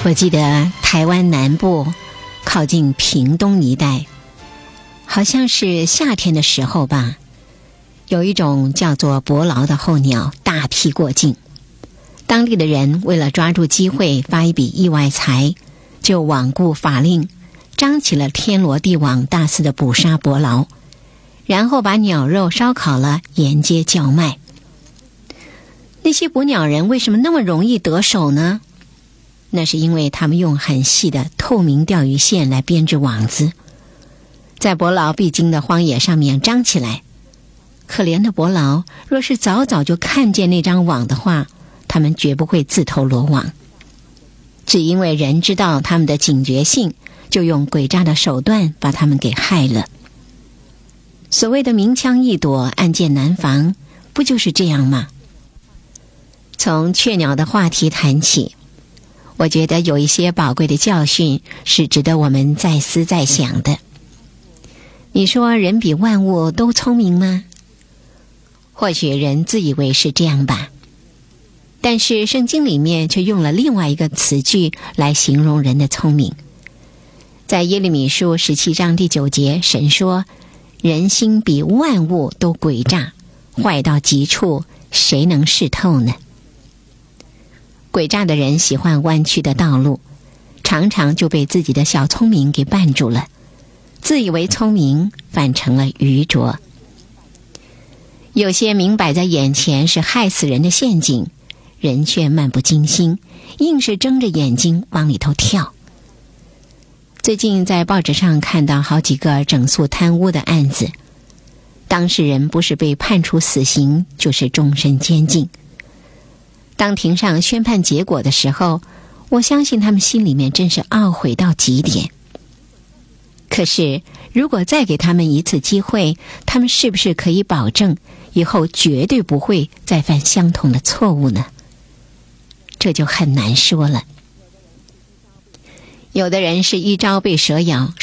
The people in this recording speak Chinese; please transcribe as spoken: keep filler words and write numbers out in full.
我记得台湾南部靠近屏东一带，好像是夏天的时候吧，有一种叫做伯劳的候鸟大批过境。当地的人为了抓住机会发一笔意外财，就罔顾法令，张起了天罗地网，大肆的捕杀伯劳，然后把鸟肉烧烤了，沿街叫卖。那些捕鸟人为什么那么容易得手呢？那是因为他们用很细的透明钓鱼线来编织网子，在伯劳必经的荒野上面张起来。可怜的伯劳，若是早早就看见那张网的话，他们绝不会自投罗网。只因为人知道他们的警觉性，就用诡诈的手段把他们给害了。所谓的明枪易躲，暗箭难防，不就是这样吗？从雀鸟的话题谈起，我觉得有一些宝贵的教训是值得我们再思再想的。你说人比万物都聪明吗？或许人自以为是这样吧，但是圣经里面却用了另外一个词句来形容人的聪明。在耶利米书十七章第九节，神说，人心比万物都诡诈，坏到极处，谁能识透呢？诡诈的人喜欢弯曲的道路，常常就被自己的小聪明给绊住了，自以为聪明，反成了愚拙。有些明摆在眼前是害死人的陷阱，人却漫不经心，硬是睁着眼睛往里头跳。最近在报纸上看到好几个整肃贪污的案子，当事人不是被判处死刑，就是终身监禁。当庭上宣判结果的时候，我相信他们心里面真是懊悔到极点。可是如果再给他们一次机会，他们是不是可以保证以后绝对不会再犯相同的错误呢？这就很难说了。有的人是一朝被蛇咬，